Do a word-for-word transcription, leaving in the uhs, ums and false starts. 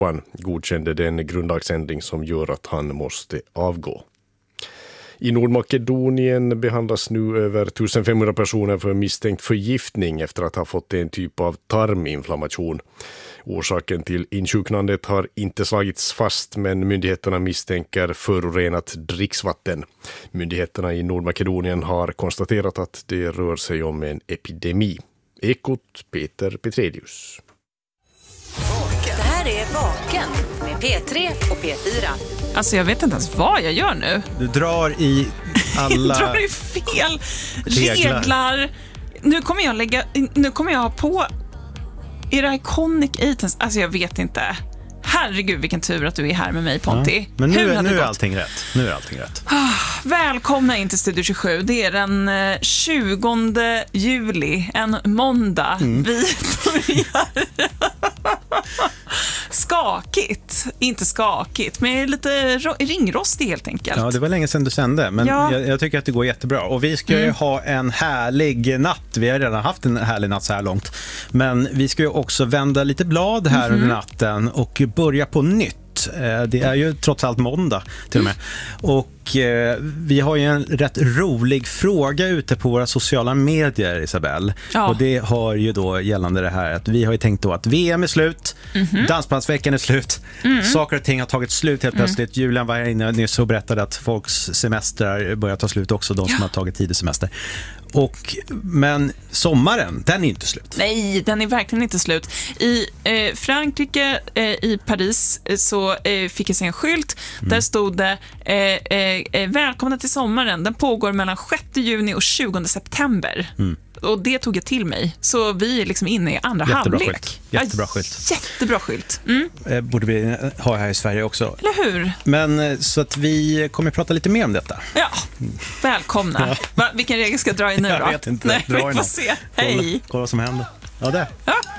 Han godkände den grundlagsändring som gör att han måste avgå. I Nordmakedonien behandlas nu över femtonhundra personer för misstänkt förgiftning efter att ha fått en typ av tarminflammation. Orsaken till insjuknandet har inte slagits fast, men myndigheterna misstänker förorenat dricksvatten. Myndigheterna i Nordmakedonien har konstaterat att det rör sig om en epidemi. Ekot Peter Petrelius. Det här är Vaken med P tre och P fyra. Alltså jag vet inte ens vad jag gör nu. Du drar i alla... Jag drar i fel reglar. reglar. Nu kommer jag lägga... Nu kommer jag ha på... Är det Iconic Agents? Alltså jag vet inte. Herregud, vilken tur att du är här med mig, Ponti. Ja, men nu, Hur nu är är allting rätt. Nu är allting rätt. Ah, välkomna in till Studio tjugosju. Det är den eh, tjugonde juli, en måndag. Mm. Vi börjar... Skakigt. Inte skakigt, men lite ringrostig helt enkelt. Ja, det var länge sedan du sände, men ja. jag, jag tycker att det går jättebra. Och vi ska ju mm. ha en härlig natt. Vi har redan haft en härlig natt så här långt. Men vi ska ju också vända lite blad här mm. under natten och börja på nytt. Det är ju trots allt måndag till och med. Och eh, vi har ju en rätt rolig fråga ute på våra sociala medier, Isabelle. Ja. Och det har ju då gällande det här att vi har ju tänkt då att V M är slut, mm-hmm. dansbandsveckan är slut, mm. saker och ting har tagit slut helt plötsligt. Mm. Julian var här inne nyss och berättade att folks semestrar börjar ta slut också, de som ja. har tagit tidig semester. Och, men sommaren, den är inte slut. Nej, den är verkligen inte slut. I eh, Frankrike, eh, i Paris, eh, så eh, fick jag se en skylt. Mm. Där stod det eh, eh, välkomna till sommaren. Den pågår mellan sjätte juni och tjugonde september. Mm. Och det tog jag till mig. Så vi är liksom inne i andra Jättebra halvlek. Skylt. Jättebra skylt. Jättebra skylt. Mm. Eh, borde vi ha här i Sverige också. Eller hur? Men så att vi kommer prata lite mer om detta. Ja, välkomna. Ja. Va, vilken regel ska jag dra i nu då? Jag vet inte. Nej, dra vi får se. Hej. Kolla, kolla vad som händer. Ja, där. Ja.